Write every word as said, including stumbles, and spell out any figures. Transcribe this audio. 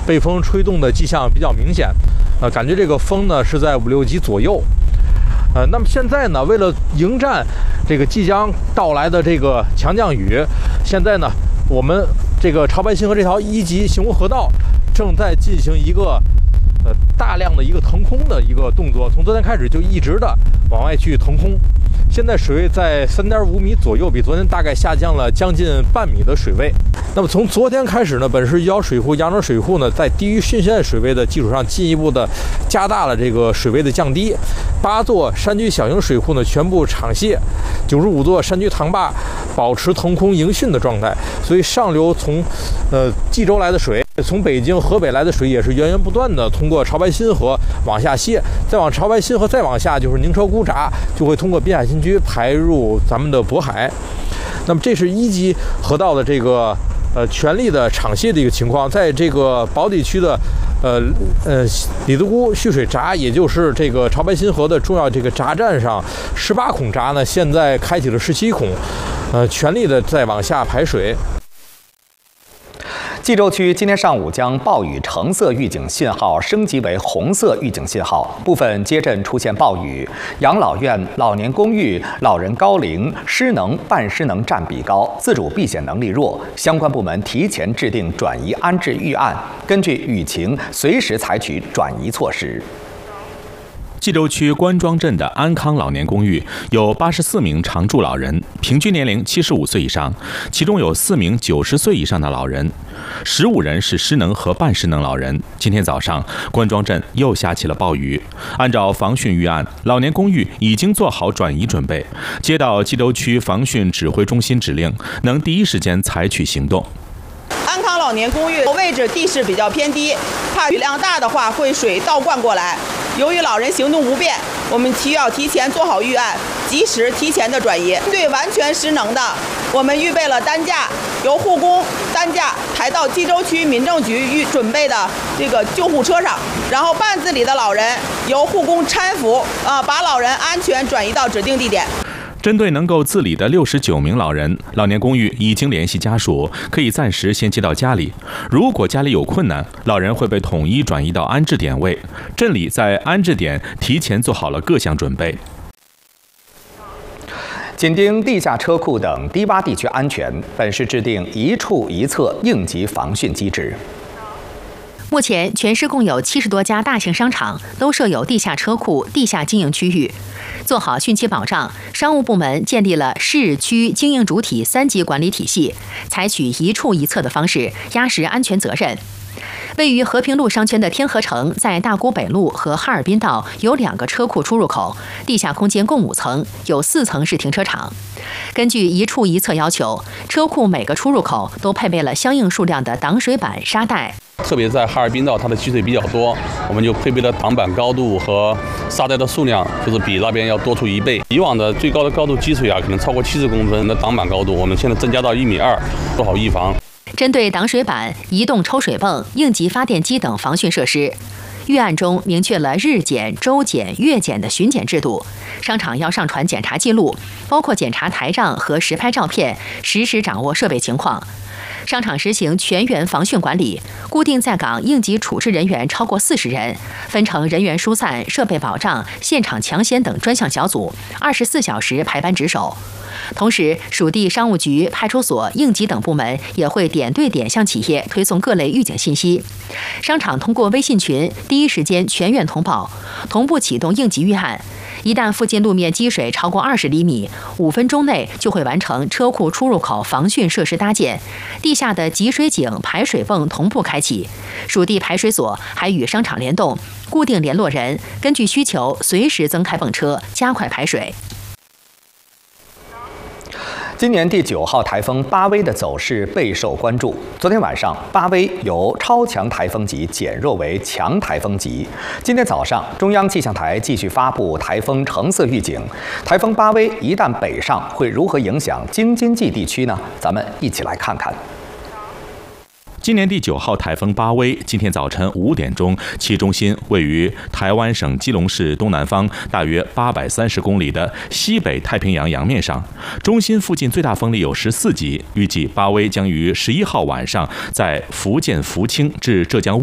被风吹动的迹象比较明显，呃，感觉这个风呢是在五六级左右。呃，那么现在呢，为了迎战这个即将到来的这个强降雨，现在呢，我们这个潮白新河这条一级行洪河道正在进行一个呃大量的一个腾空的一个动作，从昨天开始就一直的往外去腾空。现在水位在三点五米左右，比昨天大概下降了将近半米的水位。那么从昨天开始呢，本市一号水库、扬州水库呢，在低于汛限水位的基础上，进一步的加大了这个水位的降低。八座山区小型水库呢，全部场泄；九十五座山区塘坝保持腾空迎汛的状态。所以上流从呃冀州来的水，从北京、河北来的水也是源源不断的通过潮白新河往下泄，再往潮白新河再往下就是宁车沽闸，就会通过滨海新区排入咱们的渤海。那么这是一级河道的这个呃全力的场泄的一个情况。在这个宝坻区的呃呃李子沽蓄水闸，也就是这个潮白新河的重要这个闸站上，十八孔闸呢现在开启了十七孔，呃全力的在往下排水。 冀州区今天上午将暴雨橙色预警信号升级为红色预警信号，部分街镇出现暴雨，养老院、老年公寓、老人高龄、失能、半失能占比高，自主避险能力弱，相关部门提前制定转移安置预案，根据雨情随时采取转移措施。 冀州区关庄镇的安康老年公寓有八十四名常住老人，平均年龄七十五岁以上，其中有四名九十岁以上的老人，十五人是失能和半失能老人。今天早上，关庄镇又下起了暴雨。按照防汛预案，老年公寓已经做好转移准备，接到冀州区防汛指挥中心指令，能第一时间采取行动。 安康老年公寓位置地势比较偏低，怕雨量大的话会水倒灌过来。由于老人行动不便，我们需要提前做好预案，及时提前的转移。对完全失能的，我们预备了担架，由护工担架抬到冀州区民政局预准备的这个救护车上，然后半自理的老人由护工搀扶啊，把老人安全转移到指定地点。 针对能够自理的六十九名老人，老年公寓已经联系家属，可以暂时先接到家里。如果家里有困难，老人会被统一转移到安置点位。镇里在安置点提前做好了各项准备。 紧盯地下车库等低洼地区安全，本市制定一处一侧应急防汛机制。 目前，全市共有七十多家大型商场都设有地下车库、地下经营区域。做好汛期保障，商务部门建立了市区经营主体三级管理体系，采取一处一侧的方式压实安全责任。位于和平路商圈的天河城，在大沽北路和哈尔滨道有两个车库出入口，地下空间共五层，有四层是停车场。根据一处一侧要求，车库每个出入口都配备了相应数量的挡水板、沙袋。 特别在哈尔滨道，它的积水比较多，我们就配备了挡板高度和沙袋的数量，就是比那边要多出一倍。以往的最高的高度积水啊，可能超过七十公分的挡板高度，我们现在增加到一米二，做好预防。 针对挡水板、移动抽水泵、应急发电机等防汛设施，预案中明确了日检、周检、月检的巡检制度。商场要上传检查记录，包括检查台账和实拍照片，实时掌握设备情况。商场实行全员防汛管理，固定在岗应急处置人员超过四十人，分成人员疏散、设备保障、现场抢险等专项小组，二十四小时排班值守。同时，属地商务局、派出所、应急等部门也会点对点向企业推送各类预警信息。商场通过微信群第一时间全员通报，同步启动应急预案。一旦附近路面积水超过二十厘米，五分钟内就会完成车库出入口防汛设施搭建，地下的集水井、排水泵同步开启。属地排水所还与商场联动，固定联络人，根据需求随时增开泵车，加快排水。 今年第九号台风巴威的走势备受关注。昨天晚上，巴威由超强台风级减弱为强台风级。今天早上，中央气象台继续发布台风橙色预警。台风巴威一旦北上，会如何影响京津冀地区呢？咱们一起来看看。 今年第九号台风巴威今天早晨五点钟，其中心位于台湾省基隆市东南方大约八百三十公里的西北太平洋洋面上，中心附近最大风力有十四级。预计巴威将于十一号晚上在福建福清至浙江